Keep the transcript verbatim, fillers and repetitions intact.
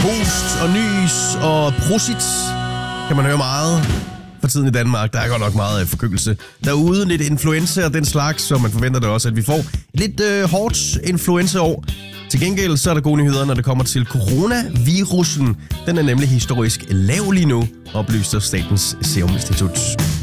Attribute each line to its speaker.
Speaker 1: Host og nys og prosit kan man høre meget for tiden i Danmark. Der er godt nok meget forkyndelse derude. Lidt influenza og den slags, så man forventer det også, at vi får lidt øh, hårdt influenzaår. Til gengæld så er der gode nyheder, når det kommer til coronavirusen. Den er nemlig historisk lav lige nu, oplyser Statens Serum Institut.